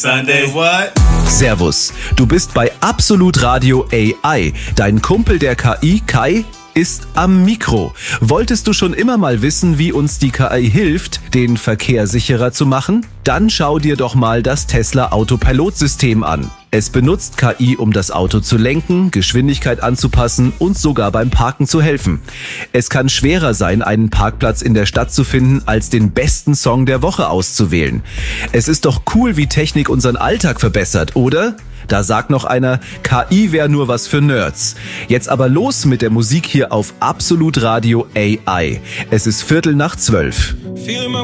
Sunday what? Servus, du bist bei Absolut Radio AI. Dein Kumpel der KI, Kai, ist am Mikro. Wolltest du schon immer mal wissen, wie uns die KI hilft, den Verkehr sicherer zu machen? Dann schau dir doch mal das Tesla Autopilot-System an. Es benutzt KI, um das Auto zu lenken, Geschwindigkeit anzupassen und sogar beim Parken zu helfen. Es kann schwerer sein, einen Parkplatz in der Stadt zu finden, als den besten Song der Woche auszuwählen. Es ist doch cool, wie Technik unseren Alltag verbessert, oder? Da sagt noch einer, KI wäre nur was für Nerds. Jetzt aber los mit der Musik hier auf Absolut Radio AI. Es ist 11:45.